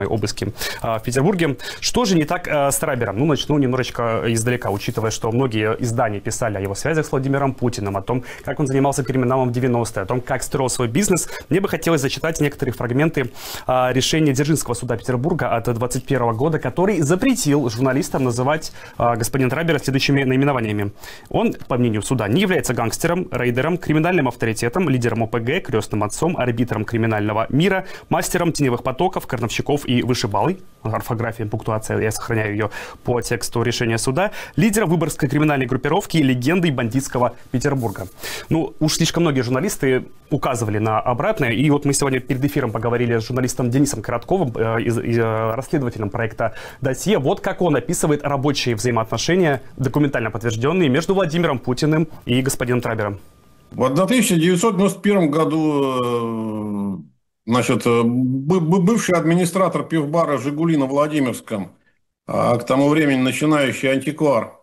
обыски в Петербурге. Что же не так с Трабером? Ну, начну немножечко издалека, учитывая, что многие издания писали о его связях с Владимиром Путиным, о том, как он занимался криминалом в 90-е, о том, как строил свой бизнес. Мне бы хотелось зачитать некоторые фрагменты решения Дзержинского суда Петербурга от 2021 года, который запретил журналистам называть господина Трабера следующими наименованиями. Он, по мнению суда, не является гангстером, рейдером, криминальным авторитетом, лидером ОПГ, крестным отцом, арбитром криминального мира, мастером теневых потоков, карновщиков и вышибалой, орфография, пунктуация, я сохраняю ее по тексту решения суда, лидером выборгской криминальной группировки и легендой бандитского Петербурга. Ну, уж слишком многие журналисты указывали на обратное, и вот мы сегодня перед эфиром поговорили с журналистом Денисом Коротковым, расследователем проекта «Досье». Вот как он описывает рабочие взаимоотношения, документально подтвержденные, между Владимиром Путиным и господином Трабером. В 1991 году бывший администратор пивбара «Жигули» на Владимирском, к тому времени начинающий антиквар,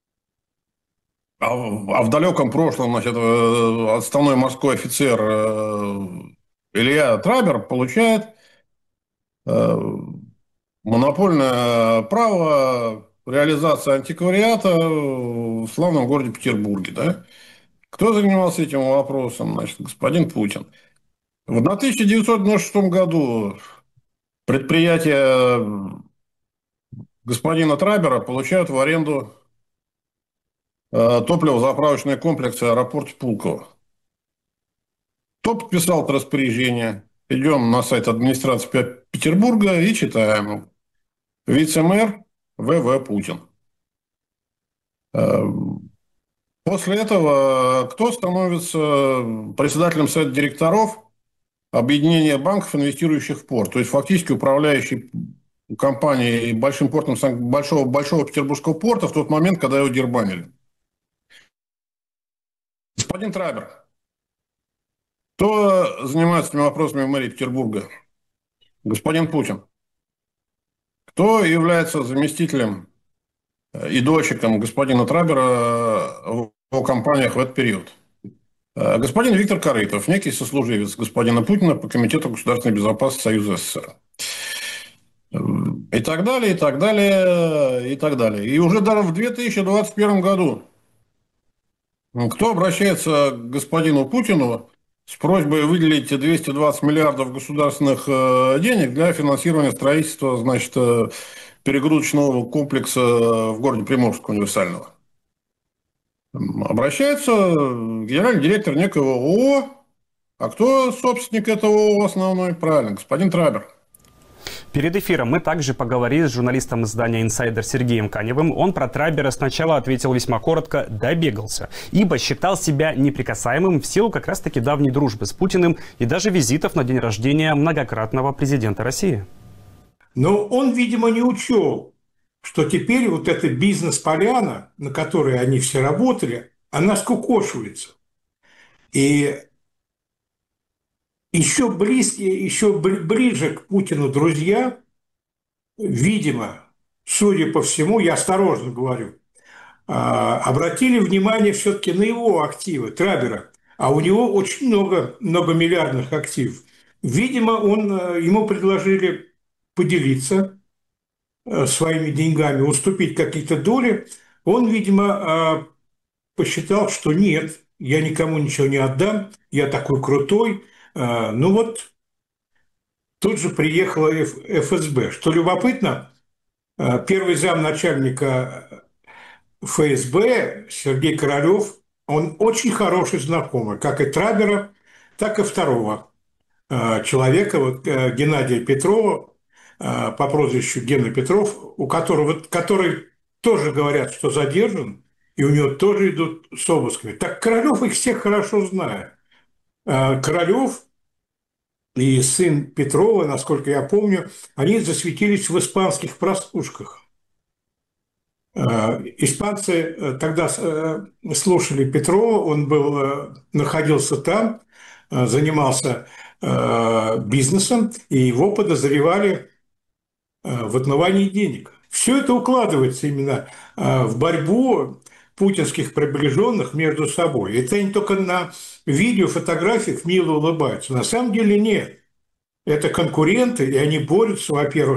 а в далеком прошлом, отставной морской офицер Илья Трабер получает монопольное право реализации антиквариата в славном городе Петербурге. Да? Кто занимался этим вопросом? Господин Путин. В 1996 году предприятия господина Трабера получают в аренду топливозаправочные комплексы в аэропорте Пулково. Кто подписал это распоряжение? Идем на сайт администрации Петербурга и читаем. Вице-мэр В.В. Путин. После этого кто становится председателем совета директоров объединения банков, инвестирующих в порт? То есть фактически управляющий компанией большим портом большого Петербургского порта в тот момент, когда его дербанили. Господин Трабер. Кто занимается этими вопросами в мэрии Петербурга? Господин Путин. Кто является заместителем и дочеком господина Трабера в его компаниях в этот период? Господин Виктор Корытов, некий сослуживец господина Путина по Комитету государственной безопасности Союза СССР. И так далее, и так далее, и так далее. И уже даже в 2021 году кто обращается к господину Путину с просьбой выделить 220 миллиардов государственных денег для финансирования строительства, перегрузочного комплекса в городе Приморск универсального? Обращается генеральный директор некого ООО. А кто собственник этого ООО основной? Правильно, господин Трабер. Перед эфиром мы также поговорили с журналистом издания «Инсайдер» Сергеем Каневым. Он про Трабера сначала ответил весьма коротко: добегался, ибо считал себя неприкасаемым в силу как раз-таки давней дружбы с Путиным и даже визитов на день рождения многократного президента России. Но он, видимо, не учел, что теперь вот эта бизнес-поляна, на которой они все работали, она скукошивается. И еще ближе к Путину друзья, видимо, судя по всему, я осторожно говорю, обратили внимание все-таки на его активы Трабера, а у него очень много многомиллиардных активов. Видимо, ему предложили поделиться своими деньгами, уступить какие-то доли. Он, видимо, посчитал, что нет, я никому ничего не отдам, я такой крутой. Ну вот, тут же приехала ФСБ. Что любопытно, первый замначальника ФСБ Сергей Королев, он очень хороший знакомый, как и Трабера, так и второго человека, Геннадия Петрова, по прозвищу Гена Петров, который тоже говорят, что задержан, и у него тоже идут с обысками. Так Королев их всех хорошо знает. Королев и сын Петрова, насколько я помню, они засветились в испанских прослушках. Испанцы тогда слушали Петрова, он находился там, занимался бизнесом, и его подозревали в отмывании денег. Все это укладывается именно в борьбу путинских приближенных между собой. Это они только на видео, фотографиях мило улыбаются. На самом деле нет. это конкуренты, и они борются, во-первых,